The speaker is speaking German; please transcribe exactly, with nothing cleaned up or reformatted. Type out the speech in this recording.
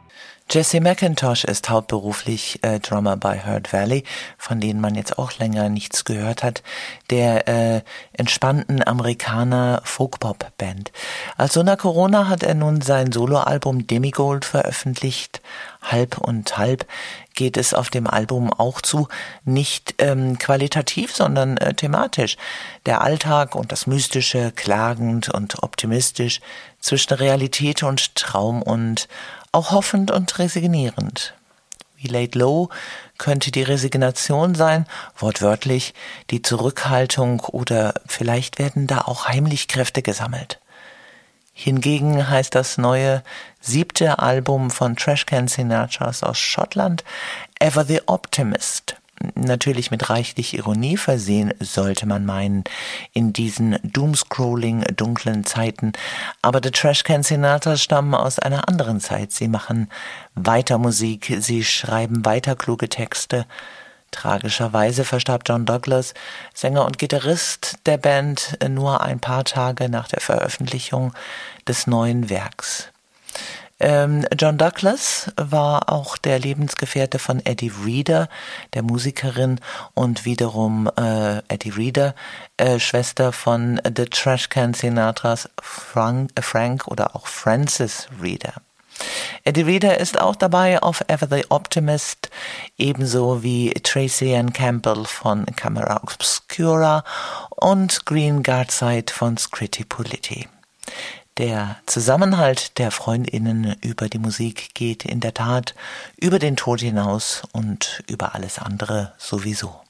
Jesse McIntosh ist hauptberuflich äh, Drummer bei Hurt Valley, von denen man jetzt auch länger nichts gehört hat, der äh, entspannten Amerikaner Folk-Pop-Band. Also nach Corona hat er nun sein Soloalbum Demigold veröffentlicht. Halb und halb geht es auf dem Album auch zu, nicht ähm, qualitativ, sondern äh, thematisch. Der Alltag und das Mystische, klagend und optimistisch, zwischen Realität und Traum und auch hoffend und resignierend. We Laid Low könnte die Resignation sein, wortwörtlich die Zurückhaltung, oder vielleicht werden da auch heimlich Kräfte gesammelt. Hingegen heißt das neue siebte Album von Trashcan Sinatras aus Schottland Ever the Optimist. Natürlich mit reichlich Ironie versehen, sollte man meinen, in diesen doomscrolling dunklen Zeiten. Aber die Trashcan Sinatras stammen aus einer anderen Zeit. Sie machen weiter Musik, sie schreiben weiter kluge Texte. Tragischerweise verstarb John Douglas, Sänger und Gitarrist der Band, nur ein paar Tage nach der Veröffentlichung des neuen Werks. Ähm, John Douglas war auch der Lebensgefährte von Eddie Reader, der Musikerin, und wiederum äh, Eddie Reader, äh, Schwester von The Trashcan Sinatras, Frank, äh, Frank oder auch Francis Reader. Eddie Reader ist auch dabei auf Ever the Optimist, ebenso wie Tracy Ann Campbell von Camera Obscura und Green Guardside von Scritti Politti. Der Zusammenhalt der FreundInnen über die Musik geht in der Tat über den Tod hinaus und über alles andere sowieso.